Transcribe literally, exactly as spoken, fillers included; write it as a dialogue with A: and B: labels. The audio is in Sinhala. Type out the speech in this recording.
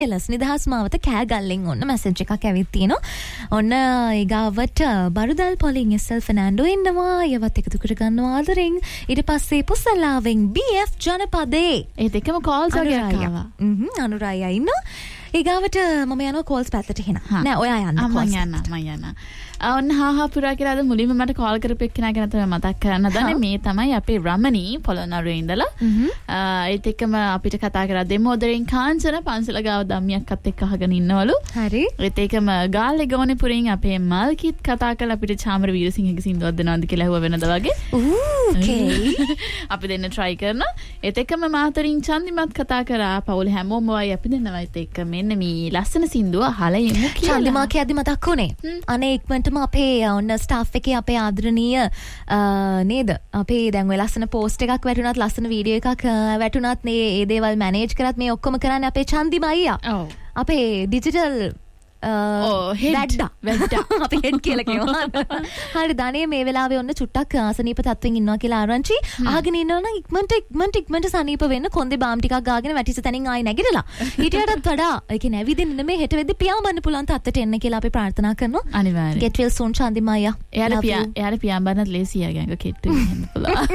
A: එලස් නිදහස් මාවත කෑගල්ලෙන් ඔන්න මැසේජ් එකක් ඇවිත් තියෙනවා. ඔන්න ඊගාවට බරුදල් පොලින් එස්.එල්. ෆර්නෑන්ඩෝ ඉන්නවා. යවත් එකතු කර ගන්නවා ආදරෙන්. ඊට පස්සේ පුසලාවෙන් බී එෆ් ජනපදේ.
B: ඒ දෙකම කෝල්ස් වගේ ආවා.
A: හ්ම් අනුරාය ඉන්නවා. ඊගාවට මම යනවා කෝල්ස් පැත්තට එහෙනම්. නෑ ඔයා යන්න
B: කෝල්ස්. මම යන්න මම යන්න. ඔන්න හා හා පුරා කියලා අද මුලින්ම මට කෝල් කරපු එක්කෙනා ගැන තමයි මතක් කරන්න දන්නේ. මේ තමයි අපේ රමණී පොළොන්නරුවේ ඉඳලා. ඒත් එක්කම අපිට කතා කරා දෙමෝදරෙන් කාංචන පන්සල ගාව ධම්මියක්වත් එක්ක අහගෙන ඉන්නවලු.
A: හරි.
B: ඒත් එක්කම ගාල්ලේ ගෝනේ පුරින් අපේ මල්කිත් කතා කරලා අපිට චාමර වීරසිංහගේ සින්දුවක් දෙනවද කියලා ඇහුවා වෙනද වගේ.
A: ඕකේ.
B: අපි දෙන්න try කරනවා. ඒත් එක්කම මාතරින් චන්දිමත් කතා කරා. පවුල හැමෝම වයි අපි දෙන්නවත් එක්ක මෙන්න මේ ලස්සන සින්දුව අහලා ඉමු කියලා.
A: චන්දිමා කියද්දි මතක් වුණේ. අනේ ඉක්මනට අපේ ඔන්න ස්ටාෆ් එකේ අපේ ආදරණීය නේද අපේ දැන් ඔය ලස්සන පෝස්ට් එකක් වැටුණත් ලස්සන වීඩියෝ එකක් වැටුණත් මේ ඒ දේවල් මැනේජ් කරත් මේ ඔක්කොම කරන්නේ අපේ චන්දිම අයියා.
B: ඔව්.
A: අපේ ඩිජිටල් වැඩ්ඩා වැඩ්ඩා අපි හෙඩ් කියලා කියනවා. හරි ධනේ මේ වෙලාවේ ඔන්න චුට්ටක් සනීප තත්වෙන් ඉන්නවා කියලා ආරංචි. අහගෙන ඉන්නවා නම් ඉක්මනට ඉක්මනට ඉක්මනට සනීප වෙන්න කොන්දේ බාම් ටිකක් ගාගෙන වැටිච්ච තැනින් ආයි නැගිටලා. ඊටටත් වඩා ඒ කියන්නේ ඇවිදින්න නෙමෙයි හෙට වෙද්දි පියාඹන්න පුළුවන් තත්ත්වයට එන්න කියලා අපි ප්‍රාර්ථනා කරනවා.
B: අනිවාර්යයෙන්.
A: get well soon චන්දිම අයියා.
B: එයාට පියා එයාට පියාඹන්නත් ලේසියි ගෑඟ කෙට්ටු වෙන්න පුළුවන්.